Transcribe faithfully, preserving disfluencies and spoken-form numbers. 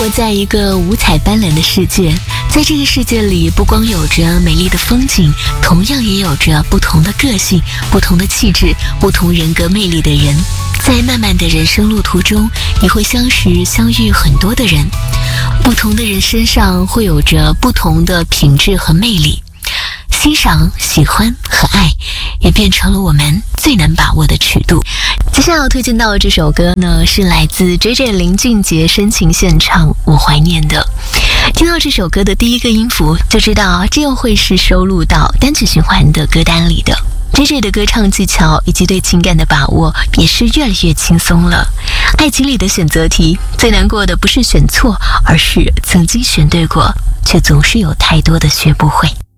活在一个五彩斑斓的世界，在这个世界里，不光有着美丽的风景，同样也有着不同的个性、不同的气质、不同人格魅力的人。在漫漫的人生路途中，你会相识相遇很多的人，不同的人身上会有着不同的品质和魅力。欣赏、喜欢和爱也变成了我们最难把握的尺度。接下来要推荐到的这首歌呢，是来自 J J 林俊杰深情献唱《我怀念的》。听到这首歌的第一个音符，就知道这又会是收录到单曲循环的歌单里的。J J 的歌唱技巧以及对情感的把握也是越来越轻松了。爱情里的选择题，最难过的不是选错，而是曾经选对过，却总是有太多的学不会。